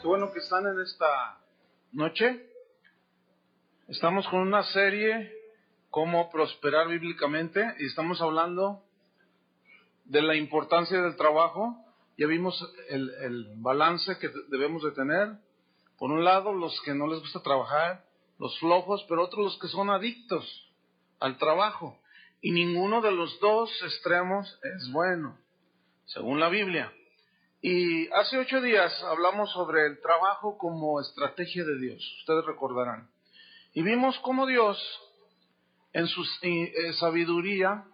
Qué bueno que están en esta noche. Estamos con una serie, Cómo prosperar bíblicamente, y estamos hablando de la importancia del trabajo. Ya vimos el balance que debemos de tener. Por un lado, los que no les gusta trabajar, los flojos, pero otros los que son adictos al trabajo. Y ninguno de los dos extremos es bueno, según la Biblia. Y hace 8 días hablamos sobre el trabajo como estrategia de Dios, ustedes recordarán. Y vimos cómo Dios, en su sabiduría,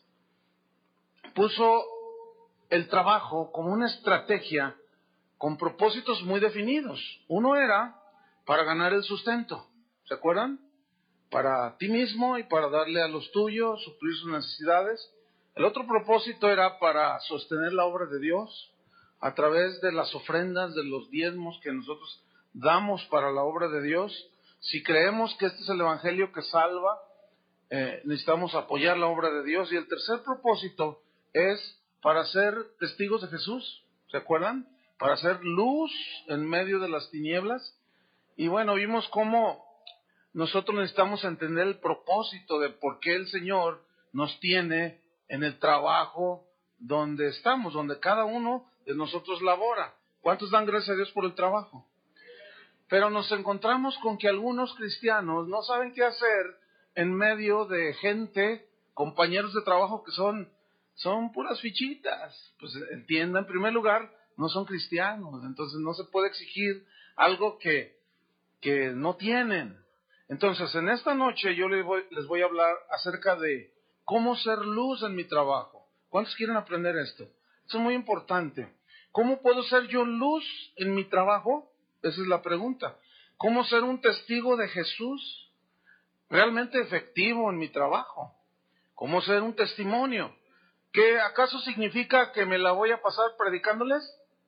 puso el trabajo como una estrategia con propósitos muy definidos. Uno era para ganar el sustento, ¿se acuerdan? Para ti mismo y para darle a los tuyos, suplir sus necesidades. El otro propósito era para sostener la obra de Dios a través de las ofrendas, de los diezmos que nosotros damos para la obra de Dios. Si creemos que este es el evangelio que salva, necesitamos apoyar la obra de Dios. Y el tercer propósito es para ser testigos de Jesús, ¿se acuerdan? Para ser luz en medio de las tinieblas. Y bueno, vimos cómo nosotros necesitamos entender el propósito de por qué el Señor nos tiene en el trabajo donde estamos, donde cada uno de nosotros labora. ¿Cuántos dan gracias a Dios por el trabajo? Pero nos encontramos con que algunos cristianos no saben qué hacer en medio de gente, compañeros de trabajo que son puras fichitas. Pues entienda, en primer lugar, no son cristianos, entonces no se puede exigir algo que no tienen. Entonces, en esta noche yo les voy a hablar acerca de cómo ser luz en mi trabajo. ¿Cuántos quieren aprender esto? Esto es muy importante. ¿Cómo puedo ser yo luz en mi trabajo? Esa es la pregunta. ¿Cómo ser un testigo de Jesús realmente efectivo en mi trabajo? ¿Cómo ser un testimonio? ¿Qué acaso significa que me la voy a pasar predicándoles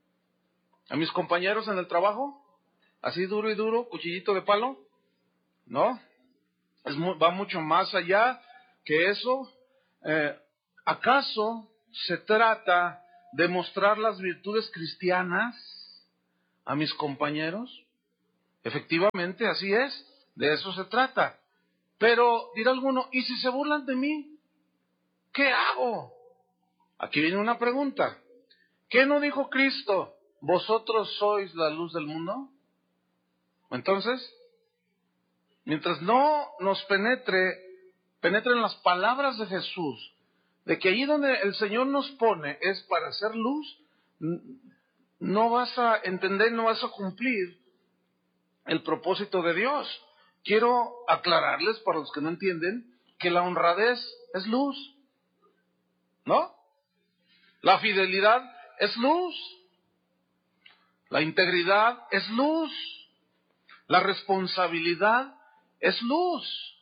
a mis compañeros en el trabajo? ¿Así duro y duro, cuchillito de palo? No, va mucho más allá que eso. ¿Acaso se trata de mostrar las virtudes cristianas a mis compañeros? Efectivamente, así es, de eso se trata. Pero dirá alguno, ¿y si se burlan de mí? ¿Qué hago? Aquí viene una pregunta. ¿Qué no dijo Cristo? ¿Vosotros sois la luz del mundo? Entonces, mientras no nos penetren las palabras de Jesús, de que allí donde el Señor nos pone es para hacer luz, no vas a entender, no vas a cumplir el propósito de Dios. Quiero aclararles, para los que no entienden, que la honradez es luz, ¿no? La fidelidad es luz, la integridad es luz, la responsabilidad es luz,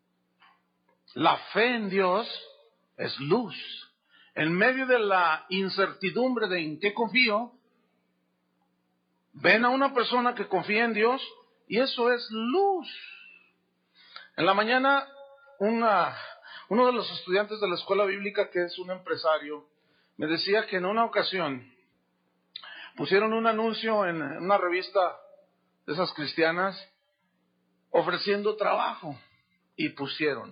la fe en Dios es luz. En medio de la incertidumbre de en qué confío, ven a una persona que confía en Dios y eso es luz. En la mañana, uno de los estudiantes de la escuela bíblica, que es un empresario, me decía que en una ocasión pusieron un anuncio en una revista de esas cristianas ofreciendo trabajo y pusieron: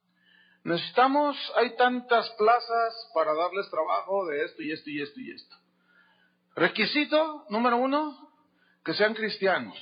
hay tantas plazas para darles trabajo de esto y esto y esto y esto. Requisito número 1, que sean cristianos.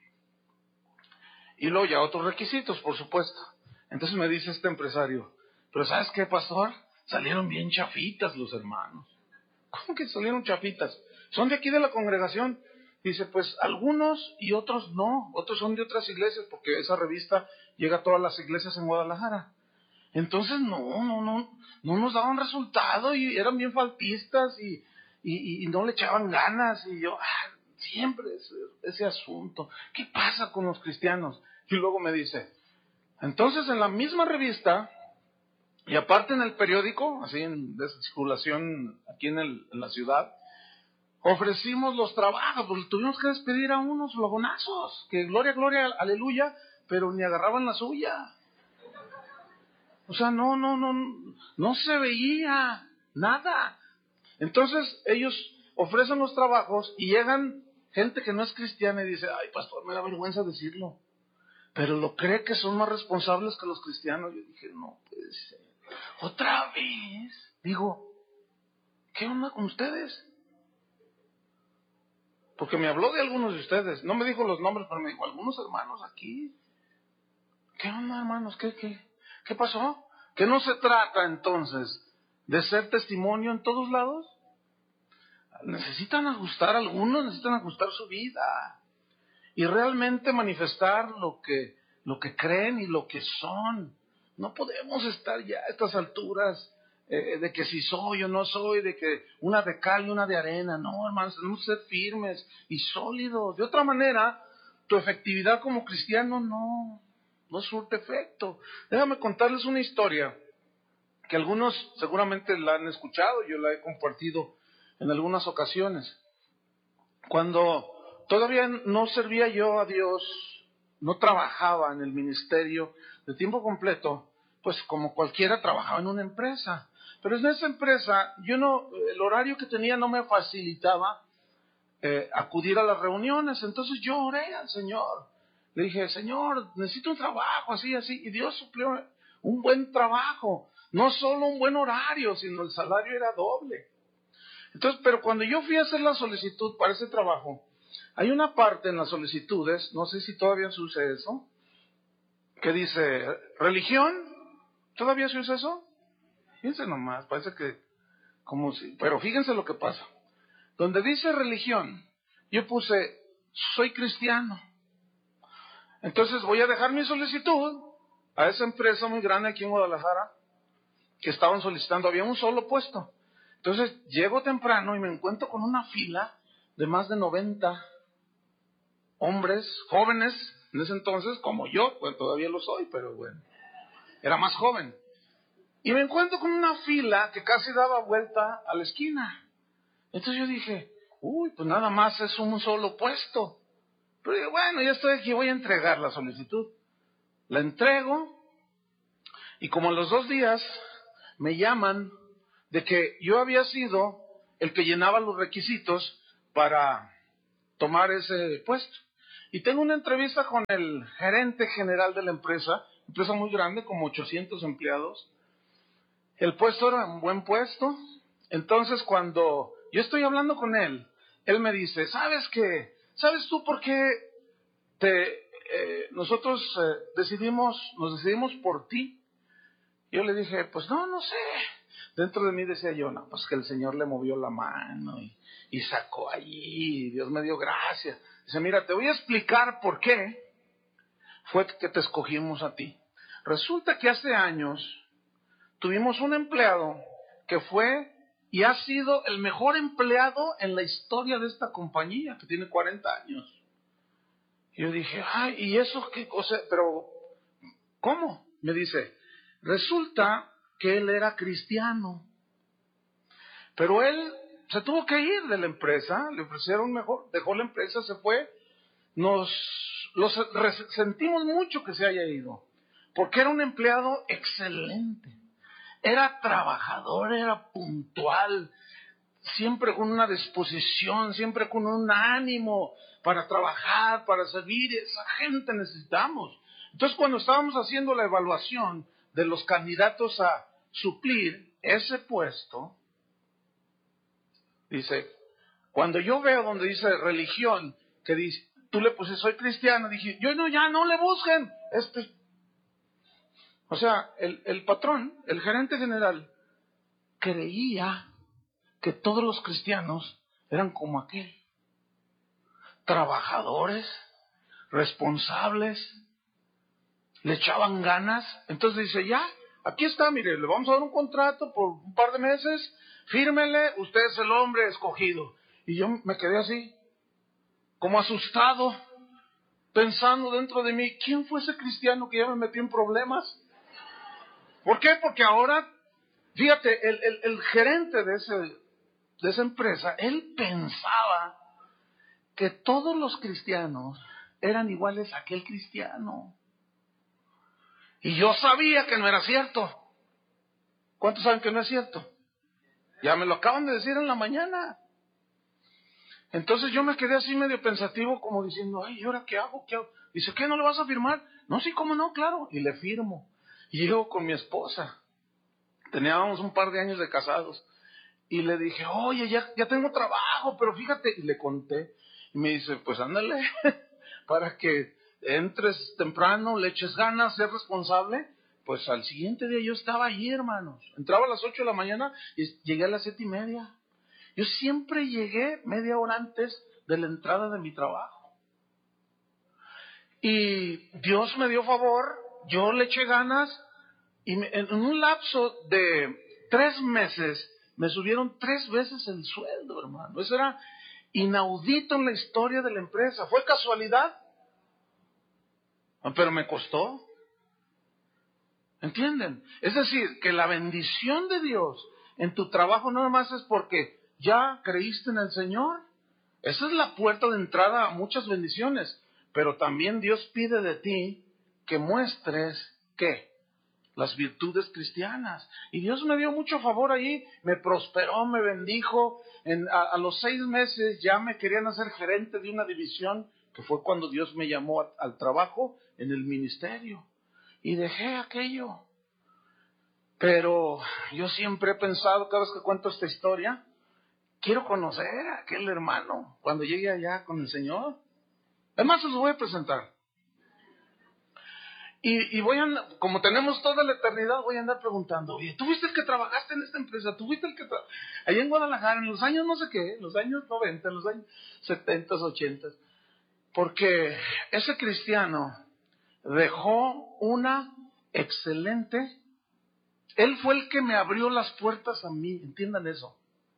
Y luego ya otros requisitos, por supuesto. Entonces me dice este empresario, pero ¿sabes qué, pastor? Salieron bien chafitas los hermanos. ¿Cómo que salieron chafitas? Son de aquí de la congregación. Dice, pues algunos y otros no. Otros son de otras iglesias, porque esa revista llega a todas las iglesias en Guadalajara. Entonces no nos daban resultado y eran bien faltistas y no le echaban ganas. Y yo, siempre ese asunto. ¿Qué pasa con los cristianos? Y luego me dice, entonces en la misma revista, y aparte en el periódico, así de circulación aquí en la ciudad, ofrecimos los trabajos, porque tuvimos que despedir a unos logonazos, que gloria, gloria, aleluya, pero ni agarraban la suya. O sea, no se veía nada. Entonces ellos ofrecen los trabajos y llegan gente que no es cristiana y dice, ay, pastor, me da vergüenza decirlo, pero lo cree que son más responsables que los cristianos. Yo dije, no puede ser. Otra vez. Digo, ¿qué onda con ustedes? Porque me habló de algunos de ustedes. No me dijo los nombres, pero me dijo, algunos hermanos aquí. ¿Qué onda, hermanos? ¿Qué pasó? ¿Que no se trata entonces de ser testimonio en todos lados? Necesitan ajustar algunos, necesitan ajustar su vida y realmente manifestar lo que creen y lo que son. No podemos estar ya a estas alturas de que si soy o no soy, de que una de cal y una de arena. No, hermanos, tenemos que ser firmes y sólidos. De otra manera, tu efectividad como cristiano no surte efecto. Déjame contarles una historia que algunos seguramente la han escuchado, yo la he compartido en algunas ocasiones. Cuando todavía no servía yo a Dios, no trabajaba en el ministerio de tiempo completo, pues como cualquiera trabajaba en una empresa. Pero en esa empresa, el horario que tenía no me facilitaba acudir a las reuniones. Entonces yo oré al Señor. Le dije, Señor, necesito un trabajo así, y Dios suplió un buen trabajo. No solo un buen horario, sino el salario era doble. Entonces, pero cuando yo fui a hacer la solicitud para ese trabajo, hay una parte en las solicitudes, no sé si todavía se usa eso, que dice, religión, ¿todavía se usa eso? Fíjense nomás, parece que, como si, pero fíjense lo que pasa. Donde dice religión, yo puse, soy cristiano. Entonces voy a dejar mi solicitud a esa empresa muy grande aquí en Guadalajara, que estaban solicitando, había un solo puesto. Entonces llego temprano y me encuentro con una fila de más de 90 hombres, jóvenes, en ese entonces, como yo, pues todavía lo soy, pero bueno, era más joven. Y me encuentro con una fila que casi daba vuelta a la esquina. Entonces yo dije, pues nada más es un solo puesto. Pero digo, bueno, ya estoy aquí, voy a entregar la solicitud. La entrego y como a los 2 días me llaman de que yo había sido el que llenaba los requisitos para tomar ese puesto. Y tengo una entrevista con el gerente general de la empresa muy grande, como 800 empleados. El puesto era un buen puesto. Entonces cuando yo estoy hablando con él, él me dice, ¿sabes qué? ¿Sabes tú por qué nosotros nos decidimos por ti? Yo le dije, pues no sé. Dentro de mí decía yo, no, pues que el Señor le movió la mano y sacó allí, y Dios me dio gracia. Dice, mira, te voy a explicar por qué fue que te escogimos a ti. Resulta que hace años tuvimos un empleado que fue y ha sido el mejor empleado en la historia de esta compañía, que tiene 40 años. Y yo dije, ay, ¿y eso qué cosa? Pero, ¿cómo? Me dice, resulta que él era cristiano, pero él se tuvo que ir de la empresa, le ofrecieron mejor, dejó la empresa, se fue. Nos resentimos mucho que se haya ido, porque era un empleado excelente, era trabajador, era puntual, siempre con una disposición, siempre con un ánimo para trabajar, para servir. Esa gente necesitamos. Entonces, cuando estábamos haciendo la evaluación de los candidatos a suplir ese puesto, dice, cuando yo veo donde dice religión, que dice, tú le pusiste soy cristiano, dije, ya no le busquen. O sea, el patrón, el gerente general, creía que todos los cristianos eran como aquel, trabajadores, responsables, le echaban ganas. Entonces dice, ya, aquí está, mire, le vamos a dar un contrato por un par de meses, fírmele, usted es el hombre escogido. Y yo me quedé así, como asustado, pensando dentro de mí, ¿quién fue ese cristiano que ya me metió en problemas? ¿Por qué? Porque ahora, fíjate, el gerente de esa empresa, él pensaba que todos los cristianos eran iguales a aquel cristiano. Y yo sabía que no era cierto. ¿Cuántos saben que no es cierto? Ya me lo acaban de decir en la mañana. Entonces yo me quedé así medio pensativo, como diciendo, ay, ¿y ahora qué hago? ¿Qué hago? Dice, ¿qué? ¿No le vas a firmar? No, sí, ¿cómo no? Claro. Y le firmo. Y llego con mi esposa. Teníamos un par de años de casados. Y le dije, oye, ya tengo trabajo, pero fíjate. Y le conté. Y me dice, pues ándale, para que entres temprano, le eches ganas, seas responsable. Pues al siguiente día yo estaba allí, hermanos. Entraba a las 8 de la mañana y llegué a las 7:30. Yo siempre llegué media hora antes de la entrada de mi trabajo. Y Dios me dio favor, yo le eché ganas, y en un lapso de 3 meses me subieron 3 veces el sueldo, hermano. Eso era inaudito en la historia de la empresa. ¿Fue casualidad? Pero me costó. ¿Entienden? Es decir, que la bendición de Dios en tu trabajo no nada más es porque ya creíste en el Señor. Esa es la puerta de entrada a muchas bendiciones. Pero también Dios pide de ti que muestres, ¿qué? Las virtudes cristianas. Y Dios me dio mucho favor ahí, me prosperó, me bendijo. A los 6 meses ya me querían hacer gerente de una división, que fue cuando Dios me llamó al trabajo en el ministerio. Y dejé aquello. Pero yo siempre he pensado, cada vez que cuento esta historia, quiero conocer a aquel hermano cuando llegue allá con el Señor. Además, se los voy a presentar. Y voy a andar, como tenemos toda la eternidad, voy a andar preguntando, oye, ¿tú fuiste el que trabajaste en esta empresa? ¿Tú fuiste el que allá en Guadalajara, en los años no sé qué, los años 90, los años 70, 80? Porque ese cristiano dejó una excelente, él fue el que me abrió las puertas a mí, entiendan eso.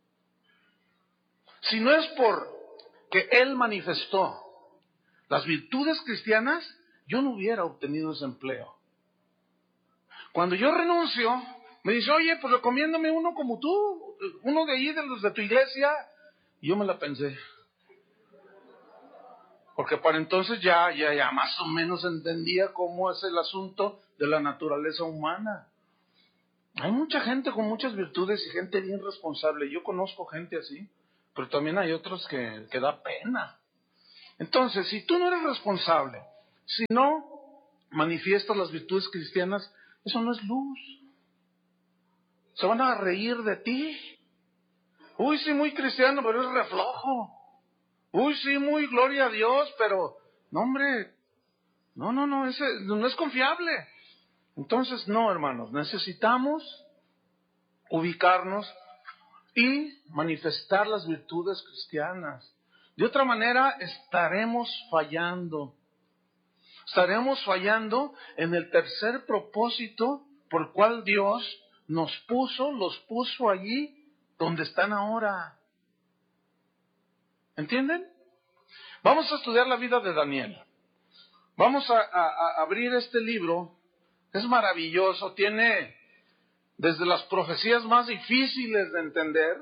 Si no es por que él manifestó las virtudes cristianas, yo no hubiera obtenido ese empleo. Cuando yo renuncio, me dice, oye, pues recomiéndame uno como tú, uno de ahí, de los de tu iglesia. Y yo me la pensé. Porque para entonces ya más o menos entendía cómo es el asunto de la naturaleza humana. Hay mucha gente con muchas virtudes y gente bien responsable. Yo conozco gente así, pero también hay otros que da pena. Entonces, si tú no eres responsable, si no manifiestas las virtudes cristianas, eso no es luz. Se van a reír de ti. Uy, sí, muy cristiano, pero es reflojo. Uy, sí, muy gloria a Dios, pero no, hombre, no, ese no es confiable. Entonces, no, hermanos, necesitamos ubicarnos y manifestar las virtudes cristianas. De otra manera, estaremos fallando. Estaremos fallando en el tercer propósito por el cual Dios los puso allí donde están ahora. ¿Entienden? Vamos a estudiar la vida de Daniel. Vamos a abrir este libro. Es maravilloso. Tiene desde las profecías más difíciles de entender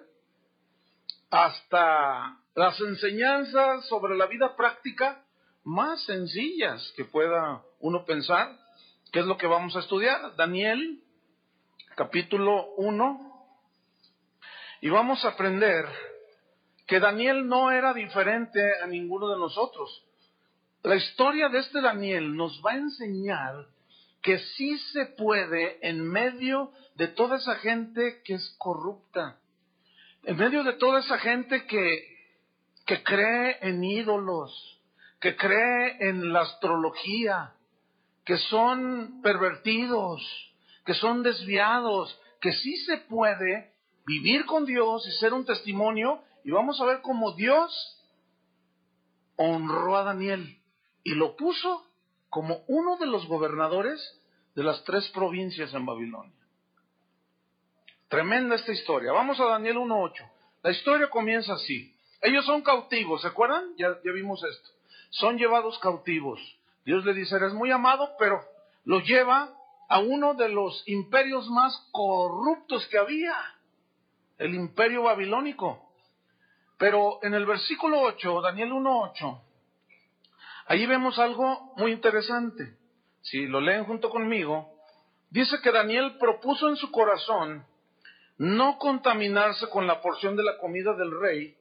hasta las enseñanzas sobre la vida práctica más sencillas que pueda uno pensar. ¿Qué es lo que vamos a estudiar? Daniel, capítulo 1. Y vamos a aprender que Daniel no era diferente a ninguno de nosotros. La historia de este Daniel nos va a enseñar que sí se puede en medio de toda esa gente que es corrupta, en medio de toda esa gente que cree en ídolos, que cree en la astrología, que son pervertidos, que son desviados, que sí se puede vivir con Dios y ser un testimonio. Y vamos a ver cómo Dios honró a Daniel y lo puso como uno de los gobernadores de las 3 provincias en Babilonia. Tremenda esta historia. Vamos a Daniel 1:8. La historia comienza así. Ellos son cautivos, ¿se acuerdan? Ya vimos esto. Son llevados cautivos. Dios le dice, eres muy amado, pero los lleva a uno de los imperios más corruptos que había, el imperio babilónico. Pero en el versículo 8, Daniel 1:8, allí vemos algo muy interesante. Si lo leen junto conmigo, dice que Daniel propuso en su corazón no contaminarse con la porción de la comida del rey,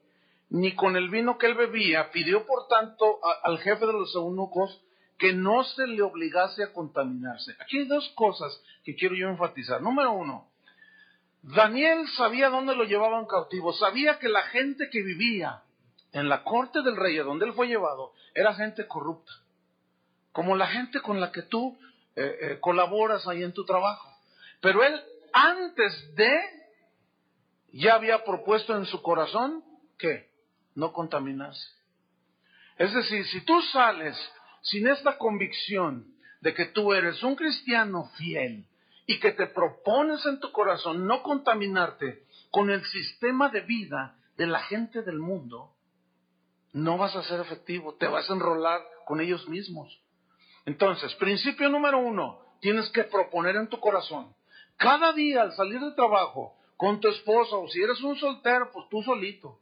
ni con el vino que él bebía. Pidió, por tanto, al jefe de los eunucos que no se le obligase a contaminarse. Aquí hay dos cosas que quiero yo enfatizar. Número uno, Daniel sabía dónde lo llevaban cautivo. Sabía que la gente que vivía en la corte del rey, a donde él fue llevado, era gente corrupta. Como la gente con la que tú colaboras ahí en tu trabajo. Pero él, antes de, ya había propuesto en su corazón, ¿qué? No contaminarse. Es decir, si tú sales sin esta convicción de que tú eres un cristiano fiel y que te propones en tu corazón no contaminarte con el sistema de vida de la gente del mundo, no vas a ser efectivo, te vas a enrolar con ellos mismos. Entonces, principio número uno, tienes que proponer en tu corazón, cada día al salir del trabajo, con tu esposa, o si eres un soltero, pues tú solito.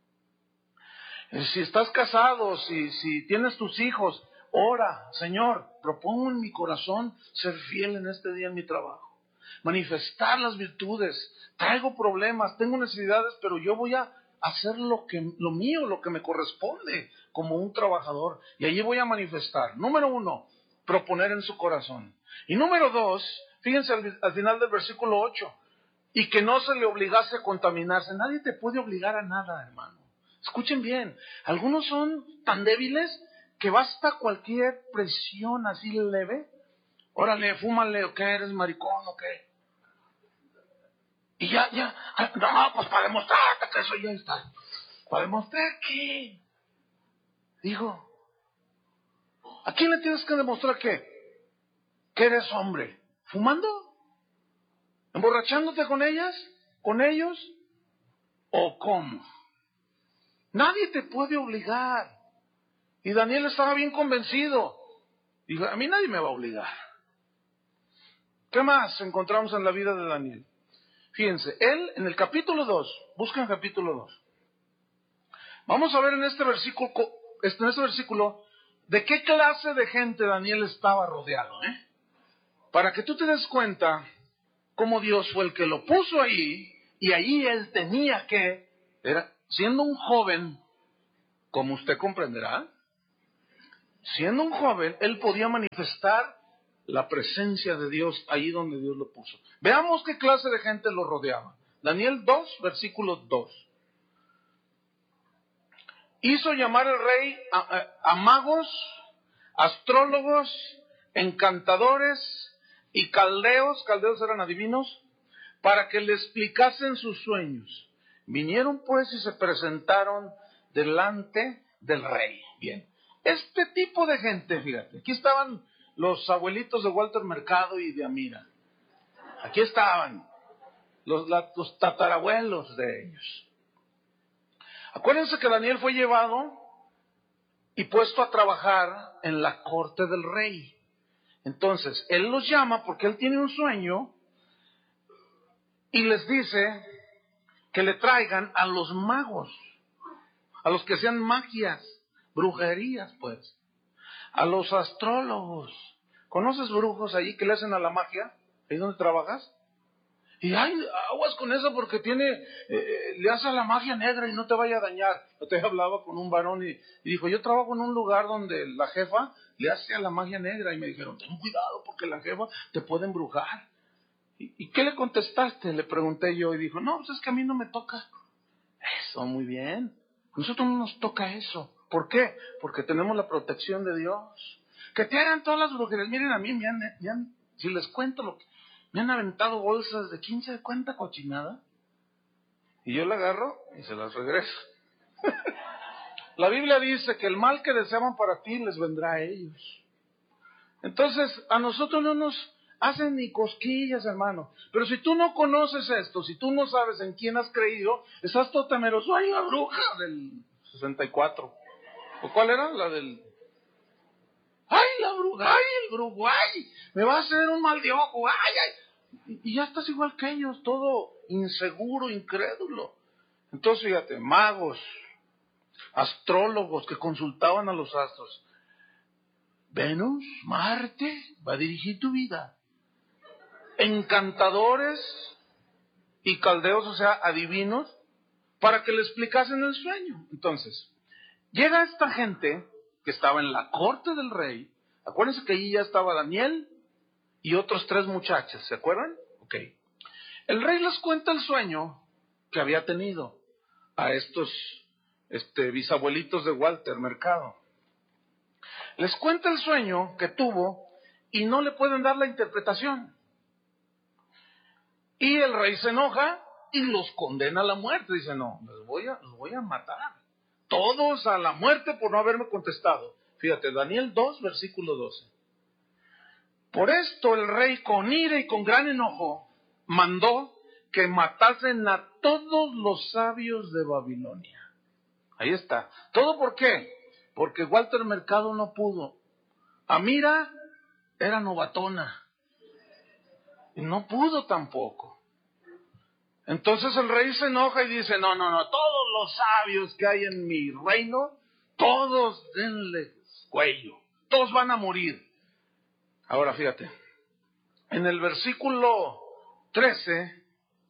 Si estás casado, si tienes tus hijos, ora, Señor, propongo en mi corazón ser fiel en este día en mi trabajo. Manifestar las virtudes. Traigo problemas, tengo necesidades, pero yo voy a hacer lo mío, lo que me corresponde como un trabajador. Y allí voy a manifestar. Número uno, proponer en su corazón. Y número dos, fíjense al final del versículo 8, y que no se le obligase a contaminarse. Nadie te puede obligar a nada, hermano. Escuchen bien, algunos son tan débiles que basta cualquier presión así leve. Órale, fúmale, ¿o qué? ¿Eres maricón o qué? Y ya, no, pues para demostrarte que eso ya está. ¿Para demostrar qué? Digo, ¿a quién le tienes que demostrar qué? Que eres hombre. ¿Fumando? ¿Emborrachándote con ellas? ¿Con ellos? ¿O cómo? Nadie te puede obligar. Y Daniel estaba bien convencido. Dijo, a mí nadie me va a obligar. ¿Qué más encontramos en la vida de Daniel? Fíjense, él en el capítulo 2, busquen capítulo 2. Vamos a ver en este versículo de qué clase de gente Daniel estaba rodeado, para que tú te des cuenta cómo Dios fue el que lo puso ahí, y ahí él tenía que, siendo un joven, como usted comprenderá, siendo un joven, él podía manifestar la presencia de Dios ahí donde Dios lo puso. Veamos qué clase de gente lo rodeaba. Daniel 2, versículo 2. Hizo llamar el rey a magos, astrólogos, encantadores y caldeos eran adivinos, para que le explicasen sus sueños. Vinieron pues y se presentaron delante del rey. Bien, este tipo de gente, fíjate, aquí estaban los abuelitos de Walter Mercado y de Amira. Aquí estaban los tatarabuelos de ellos. Acuérdense que Daniel fue llevado y puesto a trabajar en la corte del rey. Entonces, él los llama porque él tiene un sueño y les dice que le traigan a los magos, a los que hacían magias, brujerías, pues, a los astrólogos. ¿Conoces brujos allí que le hacen a la magia? ¿Ahí donde trabajas? Y hay aguas con eso porque le hace a la magia negra y no te vaya a dañar. Yo te hablaba con un varón y dijo, yo trabajo en un lugar donde la jefa le hace a la magia negra. Y me dijeron, ten cuidado porque la jefa te puede embrujar. ¿Y qué le contestaste? Le pregunté yo y dijo, no, pues es que a mí no me toca. Eso, muy bien. A nosotros no nos toca eso. ¿Por qué? Porque tenemos la protección de Dios. Que te hagan todas las brujerías. Miren, a mí si les cuento lo que... Me han aventado bolsas de 15 de cuánta cochinada. Y yo la agarro y se las regreso. La Biblia dice que el mal que deseaban para ti les vendrá a ellos. Entonces, a nosotros no nos hacen ni cosquillas, hermano. Pero si tú no conoces esto, si tú no sabes en quién has creído, estás todo temeroso. ¡Ay, la bruja del 64! ¿O cuál era? La del... ¡Ay, la bruja! ¡Ay, el brujo! ¡Ay! Me va a hacer un mal de ojo! ¡Ay, ay! Y ya estás igual que ellos, todo inseguro, incrédulo. Entonces, fíjate, magos, astrólogos que consultaban a los astros. Venus, Marte, va a dirigir tu vida. Encantadores y caldeos, o sea, adivinos, para que le explicasen el sueño. Entonces, llega esta gente que estaba en la corte del rey. Acuérdense que allí ya estaba Daniel y otros 3 muchachos, ¿se acuerdan? Ok. El rey les cuenta el sueño que había tenido a estos bisabuelitos de Walter Mercado. Les cuenta el sueño que tuvo y no le pueden dar la interpretación. Y el rey se enoja y los condena a la muerte. Dice, no, los voy a matar. Todos a la muerte por no haberme contestado. Fíjate, Daniel 2, versículo 12. Por esto el rey con ira y con gran enojo mandó que matasen a todos los sabios de Babilonia. Ahí está. ¿Todo por qué? Porque Walter Mercado no pudo. Amira era novatona. Y no pudo tampoco. Entonces el rey se enoja y dice, no, todos los sabios que hay en mi reino, todos denle cuello. Todos van a morir. Ahora fíjate, en el versículo 13,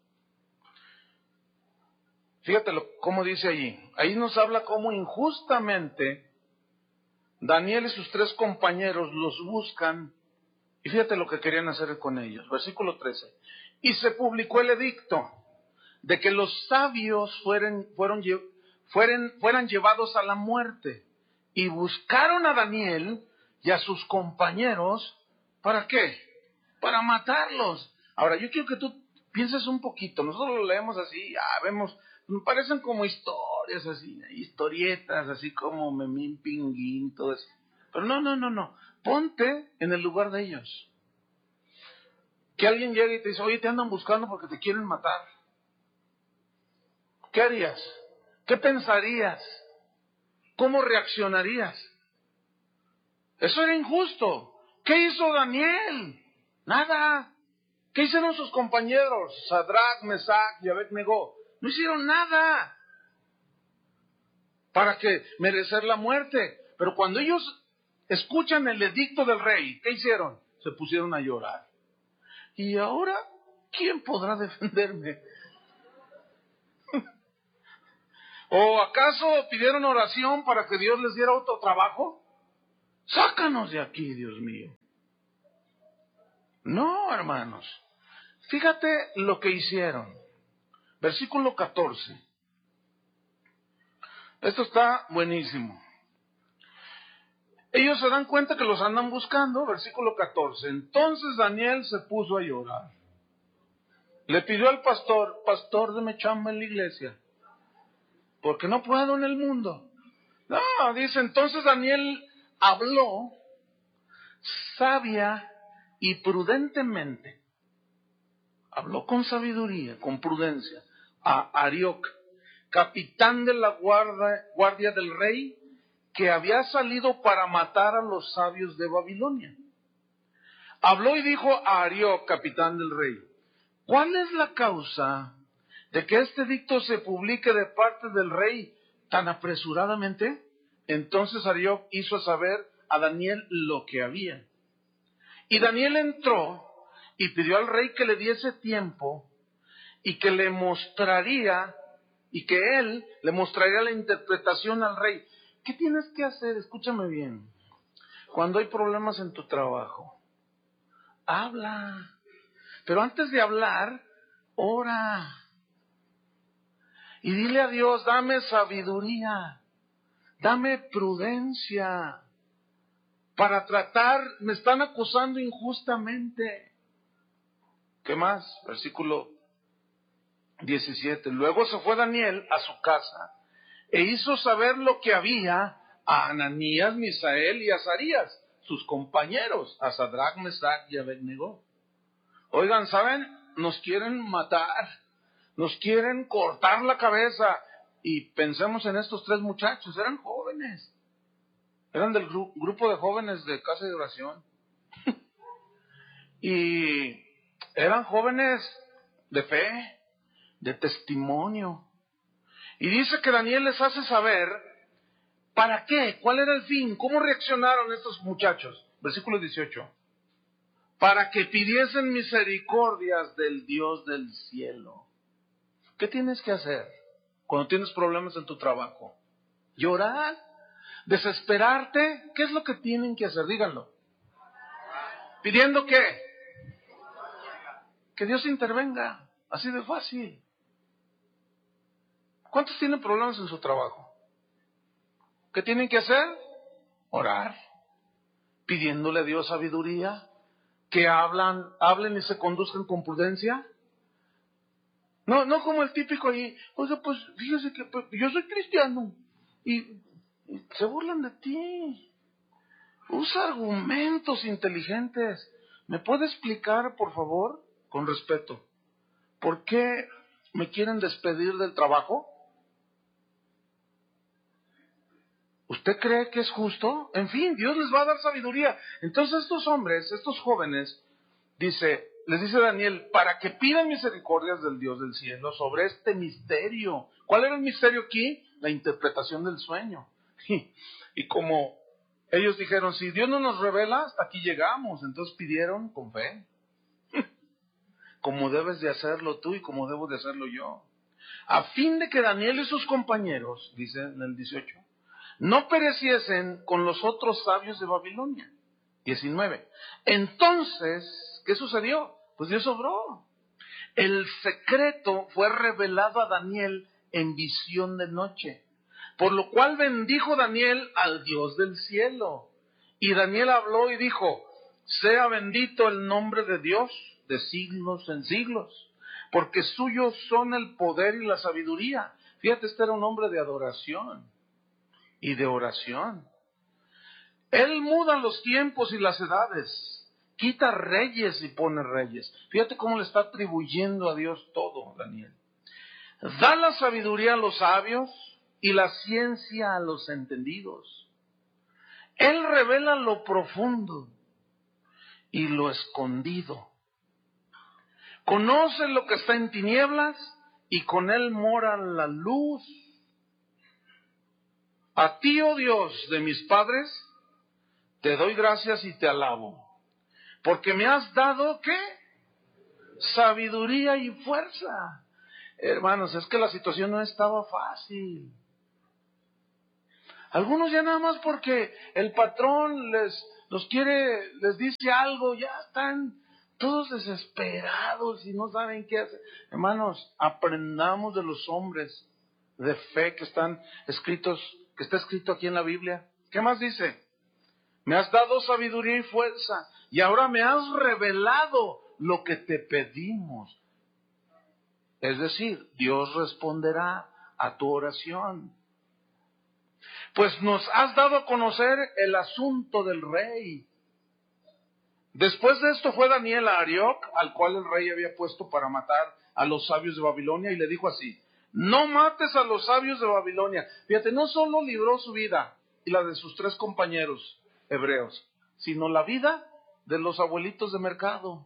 fíjate cómo dice allí. Ahí nos habla cómo injustamente Daniel y sus 3 compañeros los buscan. Y fíjate lo que querían hacer con ellos. Versículo 13. Y se publicó el edicto de que los sabios fueran llevados a la muerte. Y buscaron a Daniel y a sus compañeros. ¿Para qué? Para matarlos. Ahora, yo quiero que tú pienses un poquito. Nosotros lo leemos así, vemos, me parecen como historias así, historietas, así como Memín Pinguín, todo eso. Pero no. Ponte en el lugar de ellos. Que alguien llegue y te dice, oye, te andan buscando porque te quieren matar. ¿Qué harías? ¿Qué pensarías? ¿Cómo reaccionarías? Eso era injusto. ¿Qué hizo Daniel? Nada. ¿Qué hicieron sus compañeros? Sadrach, Mesach y Abed-Negó. No hicieron nada para que merecer la muerte. Pero cuando ellos escuchan el edicto del rey, ¿qué hicieron? Se pusieron a llorar. ¿Y ahora quién podrá defenderme? ¿O acaso pidieron oración para que Dios les diera otro trabajo? Sácanos de aquí, Dios mío. No, hermanos. Fíjate lo que hicieron. Versículo 14. Esto está buenísimo. Ellos se dan cuenta que los andan buscando. Versículo 14. Entonces Daniel se puso a llorar. Le pidió al pastor, deme chamba en la iglesia, porque no puedo en el mundo. No, dice, entonces Daniel habló sabia y prudentemente. Habló con sabiduría, con prudencia, a Arioc, capitán de la guardia del rey, que había salido para matar a los sabios de Babilonia. Habló y dijo a Arioc, capitán del rey, ¿cuál es la causa de que este edicto se publique de parte del rey tan apresuradamente? Entonces Arioc hizo saber a Daniel lo que había. Y Daniel entró y pidió al rey que le diese tiempo y que le mostraría, y que él le mostraría la interpretación al rey. ¿Qué tienes que hacer? Escúchame bien. Cuando hay problemas en tu trabajo, habla. Pero antes de hablar, ora. Y dile a Dios, dame sabiduría, dame prudencia para tratar, me están acusando injustamente. ¿Qué más? Versículo 17. Luego se fue Daniel a su casa e hizo saber lo que había a Ananías, Misael y Azarías, sus compañeros, a Sadrach, Mesach y Abed-Negó. Oigan, ¿saben? Nos quieren matar, nos quieren cortar la cabeza. Y pensemos en estos 3 muchachos, eran jóvenes, eran del grupo de jóvenes de casa de oración. Y eran jóvenes de fe, de testimonio. Y dice que Daniel les hace saber ¿para qué? ¿Cuál era el fin? ¿Cómo reaccionaron estos muchachos? Versículo 18. Para que pidiesen misericordias del Dios del cielo. ¿Qué tienes que hacer cuando tienes problemas en tu trabajo? Llorar, desesperarte. ¿Qué es lo que tienen que hacer? Díganlo. ¿Pidiendo qué? Que Dios intervenga. Así de fácil. ¿Cuántos tienen problemas en su trabajo? ¿Qué tienen que hacer? Orar, pidiéndole a Dios sabiduría, que hablen y se conduzcan con prudencia. No como el típico ahí, oiga, pues fíjese que yo soy cristiano y se burlan de ti. Usa argumentos inteligentes. ¿Me puede explicar, por favor, con respeto, por qué me quieren despedir del trabajo? ¿Usted cree que es justo? En fin, Dios les va a dar sabiduría. Entonces estos hombres, estos jóvenes, les dice Daniel, para que pidan misericordias del Dios del cielo sobre este misterio. ¿Cuál era el misterio aquí? La interpretación del sueño. Y como ellos dijeron, si Dios no nos revela, hasta aquí llegamos. Entonces pidieron con fe. Como debes de hacerlo tú y como debo de hacerlo yo. A fin de que Daniel y sus compañeros, dice en el 18, no pereciesen con los otros sabios de Babilonia. 19. Entonces, ¿qué sucedió? Pues Dios obró. El secreto fue revelado a Daniel en visión de noche, por lo cual bendijo Daniel al Dios del cielo. Y Daniel habló y dijo, sea bendito el nombre de Dios de siglos en siglos, porque suyos son el poder y la sabiduría. Fíjate, este era un hombre de adoración y de oración. Él muda los tiempos y las edades, quita reyes y pone reyes. Fíjate cómo le está atribuyendo a Dios todo, Daniel. Da la sabiduría a los sabios y la ciencia a los entendidos. Él revela lo profundo y lo escondido. Conoce lo que está en tinieblas y con él mora la luz. A ti, oh Dios de mis padres, te doy gracias y te alabo, porque me has dado, ¿qué? Sabiduría y fuerza. Hermanos, es que la situación no estaba fácil. Algunos ya nada más porque el patrón les dice algo, ya están todos desesperados y no saben qué hacer. Hermanos, aprendamos de los hombres de fe que está escrito aquí en la Biblia. ¿Qué más dice? Me has dado sabiduría y fuerza, y ahora me has revelado lo que te pedimos. Es decir, Dios responderá a tu oración. Pues nos has dado a conocer el asunto del rey. Después de esto fue Daniel a Arioc, al cual el rey había puesto para matar a los sabios de Babilonia, y le dijo así, no mates a los sabios de Babilonia. Fíjate, no solo libró su vida y la de sus 3 compañeros hebreos, sino la vida de los abuelitos de mercado.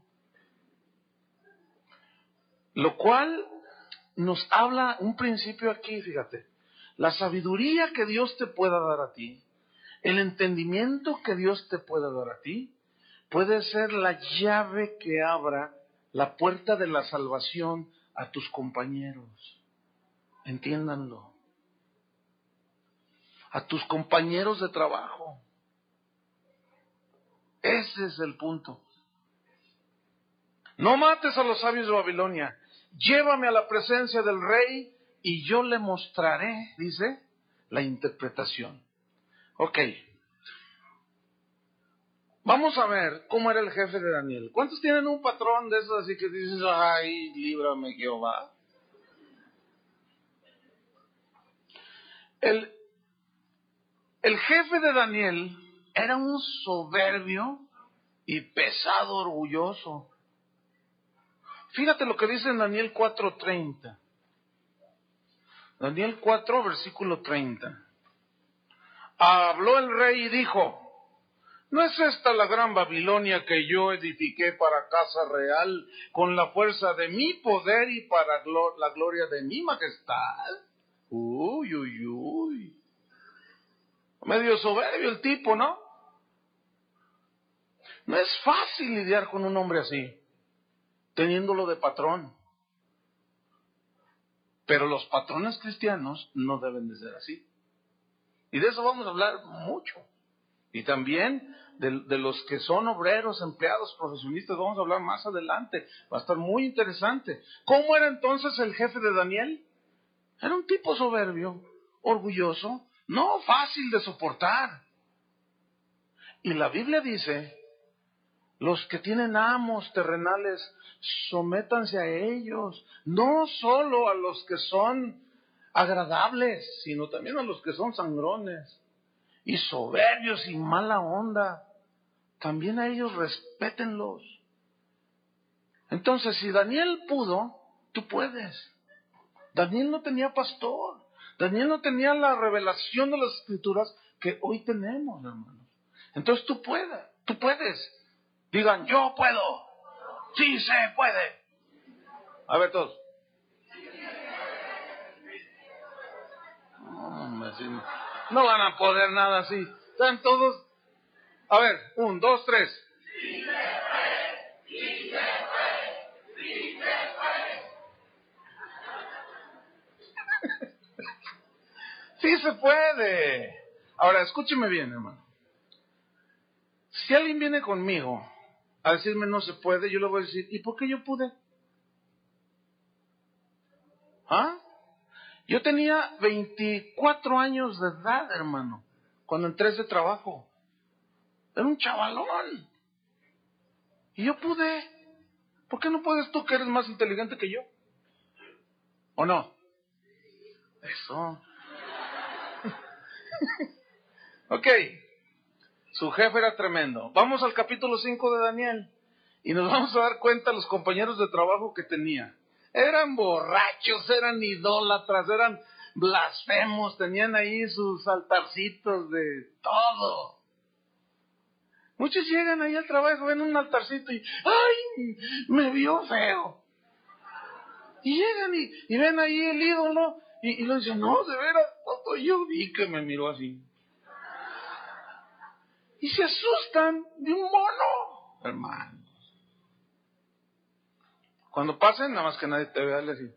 Lo cual nos habla un principio aquí, fíjate. La sabiduría que Dios te pueda dar a ti, el entendimiento que Dios te pueda dar a ti, puede ser la llave que abra la puerta de la salvación a tus compañeros. Entiéndanlo. A tus compañeros de trabajo. Ese es el punto. No mates a los sabios de Babilonia. Llévame a la presencia del rey y yo le mostraré, dice, la interpretación. Ok. Vamos a ver cómo era el jefe de Daniel. ¿Cuántos tienen un patrón de esos así que dices, ay, líbrame Jehová? El jefe de Daniel era un soberbio y pesado orgulloso. Fíjate lo que dice en Daniel 4:30. Daniel 4, versículo 30. Habló el rey y dijo, ¿no es esta la gran Babilonia que yo edifiqué para casa real con la fuerza de mi poder y para la gloria de mi majestad? Uy, uy, uy. Medio soberbio el tipo, ¿no? No es fácil lidiar con un hombre así, teniéndolo de patrón. Pero los patrones cristianos no deben de ser así. Y de eso vamos a hablar mucho. Y también de los que son obreros, empleados, profesionistas, vamos a hablar más adelante. Va a estar muy interesante. ¿Cómo era entonces el jefe de Daniel? Era un tipo soberbio, orgulloso, no fácil de soportar. Y la Biblia dice, los que tienen amos terrenales, sométanse a ellos, no solo a los que son agradables, sino también a los que son sangrones y soberbios y mala onda. También a ellos respétenlos. Entonces, si Daniel pudo, tú puedes. Daniel no tenía pastor. Daniel no tenía la revelación de las Escrituras que hoy tenemos, hermanos. Entonces tú puedes. Digan, yo puedo. Sí se puede. A ver todos. No van a poder nada así. Están todos. A ver, 1, 2, 3. Sí se puede. Sí se puede. Sí se puede. Sí se puede. Ahora, escúcheme bien, hermano. Si alguien viene conmigo a decirme no se puede, yo le voy a decir, ¿y por qué yo pude? ¿Ah? Yo tenía 24 años de edad, hermano, cuando entré a ese trabajo. Era un chavalón. Y yo pude. ¿Por qué no puedes tú, que eres más inteligente que yo? ¿O no? Eso. Ok. Su jefe era tremendo. Vamos al capítulo 5 de Daniel. Y nos vamos a dar cuenta de los compañeros de trabajo que tenía. Eran borrachos, eran idólatras, eran blasfemos, tenían ahí sus altarcitos de todo. Muchos llegan ahí al trabajo, ven un altarcito y ¡ay! Me vio feo. Y llegan y ven ahí el ídolo y lo dicen, no, de veras, yo vi que me miró así. Y se asustan de un mono, hermano. Cuando pasen, nada más que nadie te vea, le dice,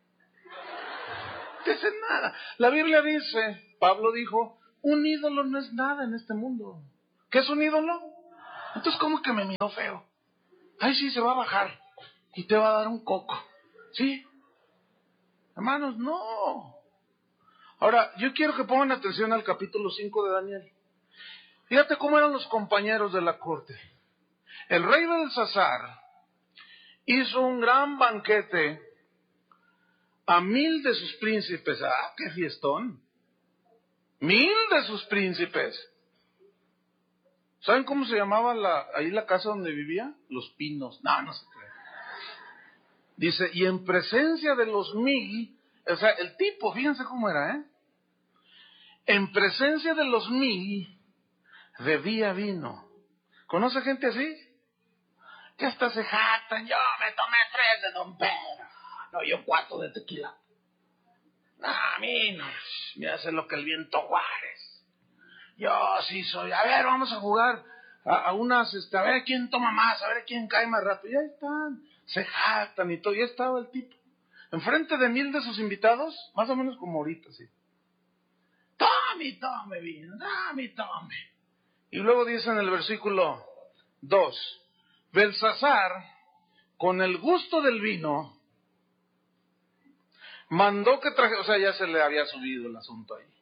no dice nada. La Biblia dice, Pablo dijo, un ídolo no es nada en este mundo. ¿Qué es un ídolo? Entonces, ¿cómo que me miró feo? Ay, sí, se va a bajar y te va a dar un coco. ¿Sí? Hermanos, no. Ahora, yo quiero que pongan atención al capítulo 5 de Daniel. Fíjate cómo eran los compañeros de la corte. El rey Belsasar hizo un gran banquete a 1000 de sus príncipes. ¡Ah, qué fiestón! 1000 de sus príncipes. ¿Saben cómo se llamaba ahí la casa donde vivía? Los Pinos. No se cree. Dice, y en presencia de los 1000, o sea, el tipo, fíjense cómo era, ¿eh? En presencia de los 1000, bebía vino. ¿Conoce gente así? Que hasta se jactan. Yo me tomé 3 de Don Pedro. No, yo 4 de tequila. No, a mí no. Me hace lo que el viento Juárez. Yo sí soy. A ver, vamos a jugar a unas, a ver quién toma más, a ver quién cae más rápido. Y ahí están. Se jactan y todo. Y estaba el tipo. Enfrente de 1000 de sus invitados, más o menos como ahorita, sí. Tome vino, tome. Y luego dice en el versículo 2, Belsasar, con el gusto del vino, mandó que traje, o sea, ya se le había subido el asunto ahí.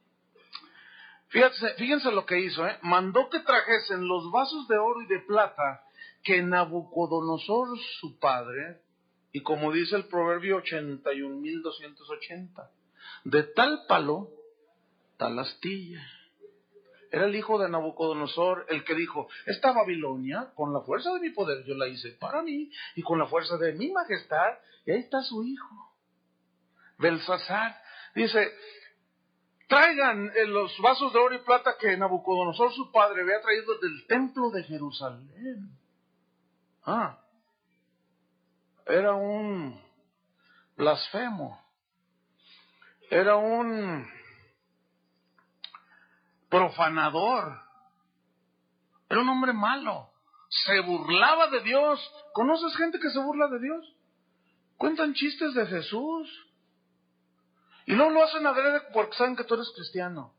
Fíjense lo que hizo, mandó que trajesen los vasos de oro y de plata que Nabucodonosor, su padre, y como dice el proverbio 81.280, de tal palo, tal astilla. Era el hijo de Nabucodonosor el que dijo, esta Babilonia, con la fuerza de mi poder, yo la hice para mí, y con la fuerza de mi majestad, y ahí está su hijo. Belsasar dice, traigan los vasos de oro y plata que Nabucodonosor, su padre, había traído del templo de Jerusalén. Era un blasfemo. Era un profanador. Era un hombre malo. Se burlaba de Dios. ¿Conoces gente que se burla de Dios? Cuentan chistes de Jesús. Y luego lo hacen adrede porque saben que tú eres cristiano.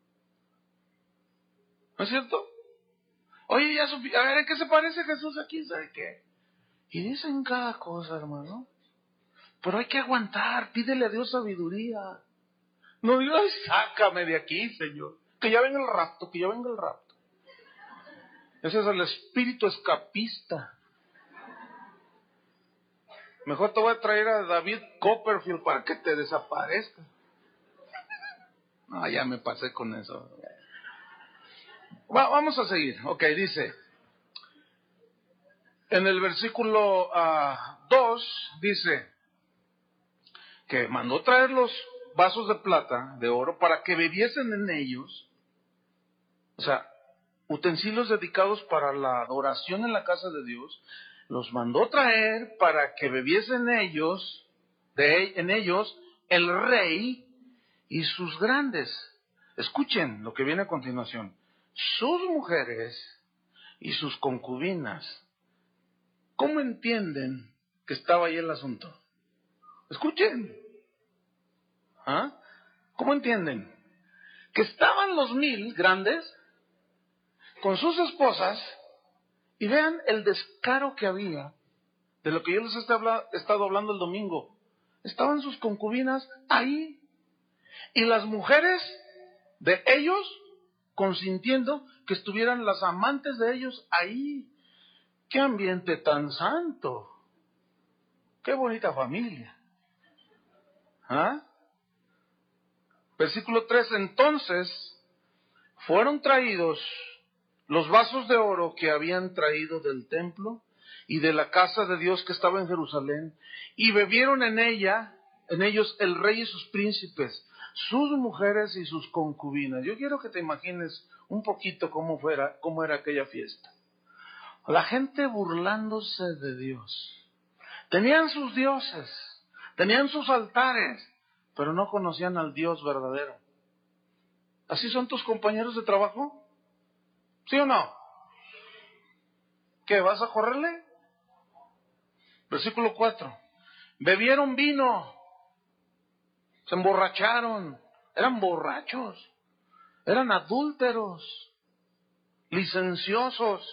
¿No es cierto? Oye, ya a ver, ¿en qué se parece Jesús aquí? ¿Sabe qué? Y dicen cada cosa, hermano. Pero hay que aguantar, pídele a Dios sabiduría. No digas, sácame de aquí, Señor. Que ya venga el rapto, que ya venga el rapto. Ese es el espíritu escapista. Mejor te voy a traer a David Copperfield para que te desaparezca. No, ya me pasé con eso. Vamos a seguir. Ok, dice. En el versículo 2 dice que mandó traer los vasos de plata, de oro, para que bebiesen en ellos. O sea, utensilios dedicados para la adoración en la casa de Dios. Los mandó traer para que bebiesen en ellos el rey y sus grandes. Escuchen lo que viene a continuación. Sus mujeres y sus concubinas. ¿Cómo entienden que estaba ahí el asunto? Escuchen. ¿Ah? ¿Cómo entienden? Que estaban los 1000 grandes con sus esposas, y vean el descaro que había de lo que yo les he estado hablando el domingo. Estaban sus concubinas ahí, y las mujeres de ellos consintiendo que estuvieran las amantes de ellos ahí. ¡Qué ambiente tan santo! ¡Qué bonita familia! ¿Ah? Versículo 3. Entonces fueron traídos los vasos de oro que habían traído del templo y de la casa de Dios que estaba en Jerusalén, y bebieron en ellos el rey y sus príncipes, sus mujeres y sus concubinas. Yo quiero que te imagines un poquito cómo era aquella fiesta. La gente burlándose de Dios. Tenían sus dioses, tenían sus altares, pero no conocían al Dios verdadero. ¿Así son tus compañeros de trabajo? ¿Sí o no? ¿Qué, vas a correrle? Versículo 4. Bebieron vino, se emborracharon, eran borrachos, eran adúlteros, licenciosos,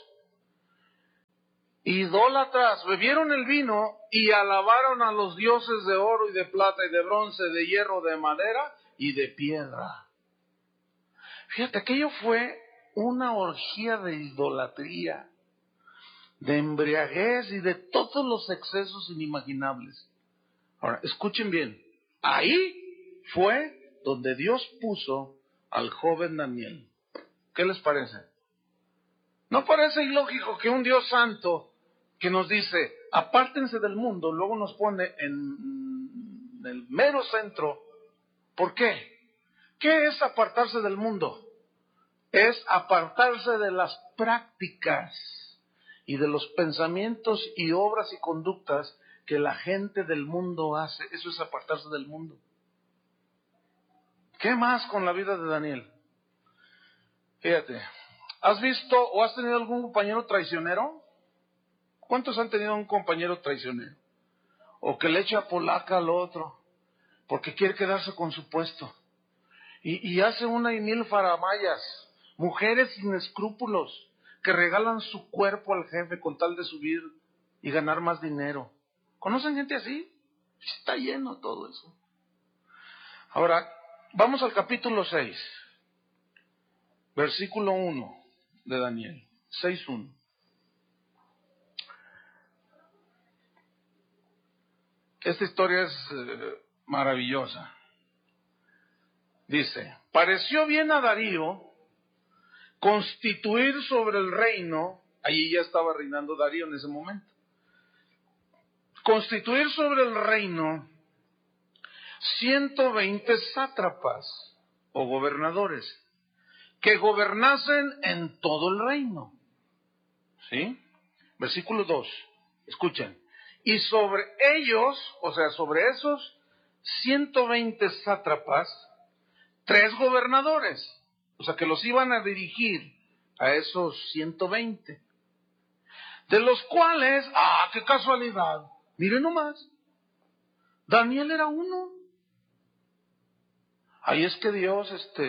idólatras. Bebieron el vino y alabaron a los dioses de oro y de plata y de bronce, de hierro, de madera y de piedra. Fíjate, aquello fue una orgía de idolatría, de embriaguez y de todos los excesos inimaginables. Ahora, escuchen bien, ahí fue donde Dios puso al joven Daniel. ¿Qué les parece? ¿No parece ilógico que un Dios santo que nos dice, apártense del mundo, luego nos pone en el mero centro? ¿Por qué? ¿Qué es apartarse del mundo? Es apartarse de las prácticas y de los pensamientos y obras y conductas que la gente del mundo hace. Eso es apartarse del mundo. ¿Qué más con la vida de Daniel? Fíjate, ¿has visto o has tenido algún compañero traicionero? ¿Cuántos han tenido un compañero traicionero? O que le echa polaca al otro porque quiere quedarse con su puesto. Y hace una y mil faramayas. Mujeres sin escrúpulos que regalan su cuerpo al jefe con tal de subir y ganar más dinero. ¿Conocen gente así? Está lleno todo eso. Ahora, vamos al capítulo 6, versículo 1 de Daniel, 6:1. Esta historia es maravillosa. Dice, pareció bien a Darío constituir sobre el reino, allí ya estaba reinando Darío en ese momento, constituir sobre el reino 120 sátrapas o gobernadores que gobernasen en todo el reino. ¿Sí? Versículo 2, escuchen. Y sobre ellos, o sea, sobre esos 120 sátrapas, 3 gobernadores. O sea, que los iban a dirigir a esos 120. De los cuales, qué casualidad, miren nomás, Daniel era uno. Ahí es que Dios,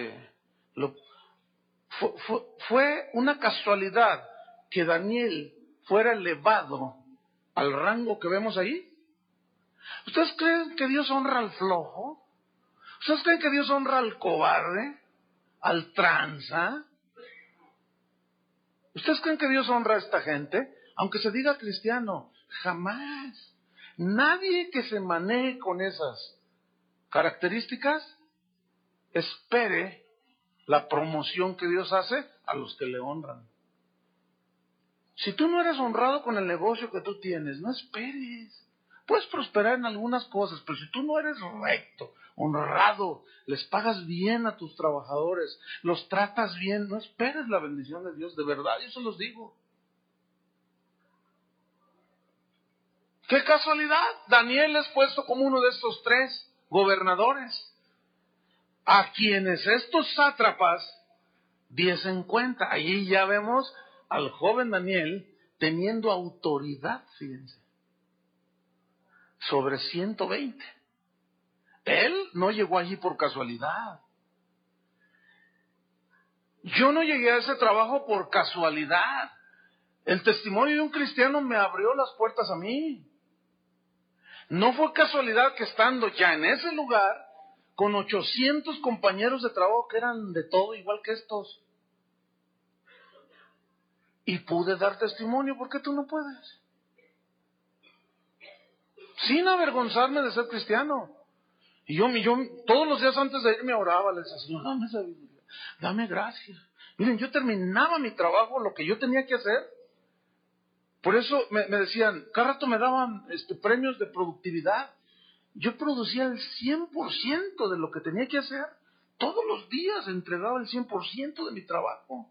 fue una casualidad que Daniel fuera elevado al rango que vemos ahí. ¿Ustedes creen que Dios honra al flojo? ¿Ustedes creen que Dios honra al cobarde? ¿Al tranza? ¿Ustedes creen que Dios honra a esta gente? Aunque se diga cristiano, jamás. Nadie que se maneje con esas características espere la promoción que Dios hace a los que le honran. Si tú no eres honrado con el negocio que tú tienes, no esperes. Puedes prosperar en algunas cosas, pero si tú no eres recto, honrado, les pagas bien a tus trabajadores, los tratas bien, no esperes la bendición de Dios, de verdad, yo se los digo. ¡Qué casualidad! Daniel es puesto como uno de estos 3 gobernadores, a quienes estos sátrapas diesen cuenta. Allí ya vemos al joven Daniel teniendo autoridad, fíjense, sobre 120. Él no llegó allí por casualidad. Yo no llegué a ese trabajo por casualidad. El testimonio de un cristiano me abrió las puertas a mí. No fue casualidad que estando ya en ese lugar, con 800 compañeros de trabajo que eran de todo igual que estos, y pude dar testimonio. ¿Por qué tú no puedes? Sin avergonzarme de ser cristiano. Y yo todos los días antes de irme oraba, le decía, Señor, dame sabiduría, dame gracia. Miren, yo terminaba mi trabajo, lo que yo tenía que hacer. Por eso me decían, cada rato me daban premios de productividad. Yo producía el 100% de lo que tenía que hacer. Todos los días entregaba el 100% de mi trabajo.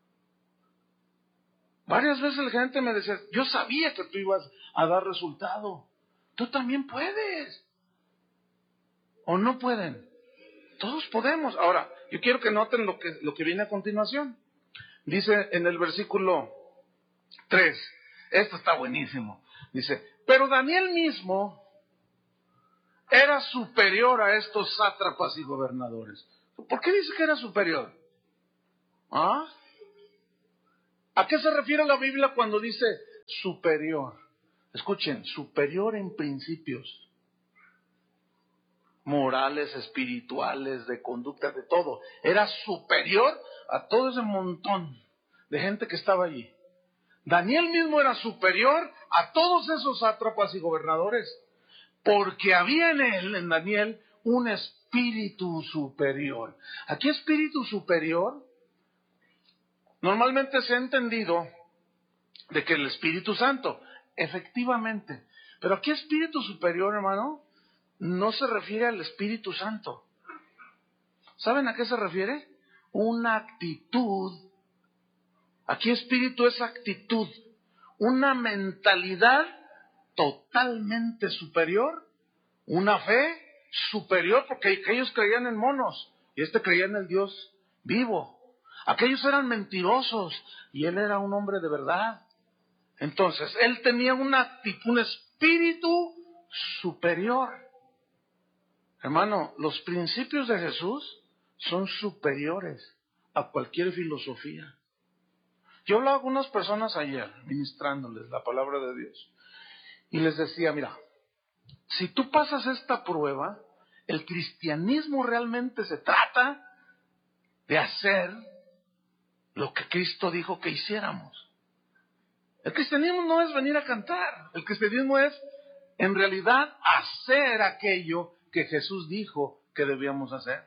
Varias veces la gente me decía, yo sabía que tú ibas a dar resultado. Tú también puedes. ¿O no pueden? Todos podemos. Ahora, yo quiero que noten lo que viene a continuación. Dice en el versículo 3, esto está buenísimo. Dice, pero Daniel mismo era superior a estos sátrapas y gobernadores. ¿Por qué dice que era superior? ¿Ah? ¿A qué se refiere la Biblia cuando dice superior? Escuchen, superior en principios morales, espirituales, de conducta, de todo. Era superior a todo ese montón de gente que estaba allí. Daniel mismo era superior a todos esos sátrapas y gobernadores, porque había en él, en Daniel, un espíritu superior. Aquí espíritu superior, normalmente se ha entendido de que el Espíritu Santo, efectivamente, pero aquí espíritu superior, hermano, no se refiere al Espíritu Santo. ¿Saben a qué se refiere? Una actitud. Aquí espíritu es actitud, una mentalidad totalmente superior, una fe superior, porque aquellos creían en monos y creía en el Dios vivo. Aquellos eran mentirosos y él era un hombre de verdad. Entonces, él tenía una actitud, un espíritu superior. Hermano, los principios de Jesús son superiores a cualquier filosofía. Yo hablaba con unas personas ayer, ministrándoles la palabra de Dios, y les decía, mira, si tú pasas esta prueba, el cristianismo realmente se trata de hacer lo que Cristo dijo que hiciéramos. El cristianismo no es venir a cantar, el cristianismo es, en realidad, hacer aquello que Jesús dijo que debíamos hacer.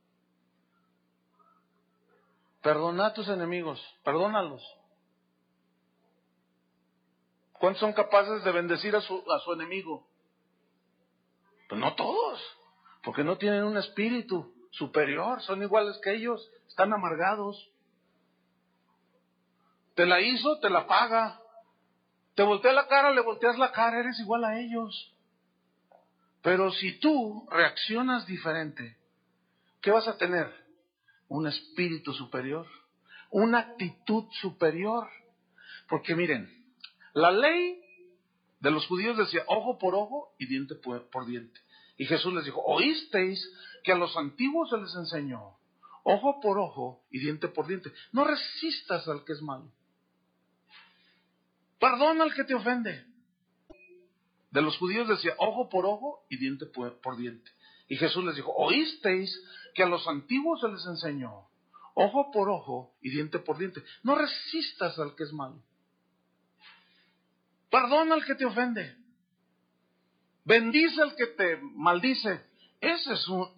Perdona a tus enemigos, perdónalos. ¿Cuántos son capaces de bendecir a su enemigo? Pues no todos, porque no tienen un espíritu superior, son iguales que ellos, están amargados. Te la hizo, te la paga. Te voltea la cara, le volteas la cara, eres igual a ellos. Pero si tú reaccionas diferente, ¿qué vas a tener? Un espíritu superior, una actitud superior. Porque miren, la ley de los judíos decía ojo por ojo y diente por diente. Y Jesús les dijo, oísteis que a los antiguos se les enseñó, ojo por ojo y diente por diente. No resistas al que es malo. Perdona al que te ofende. De los judíos decía, ojo por ojo y diente por diente. Y Jesús les dijo, oísteis que a los antiguos se les enseñó, ojo por ojo y diente por diente. No resistas al que es malo. Perdona al que te ofende. Bendice al que te maldice. Ese es